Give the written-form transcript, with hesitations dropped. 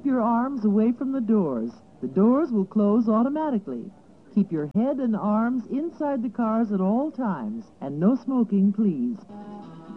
keep your arms away from the doors. The doors will close automatically. Keep your head and arms inside the cars at all times, and no smoking, please.